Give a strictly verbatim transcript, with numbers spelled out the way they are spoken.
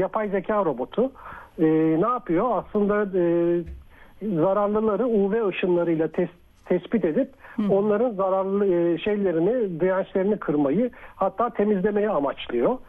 yapay zeka robotu. E, ne yapıyor? Aslında e, zararlıları U V ışınlarıyla tes, tespit edip Hı. onların zararlı e, şeylerini, dirençlerini kırmayı, hatta temizlemeyi amaçlıyor.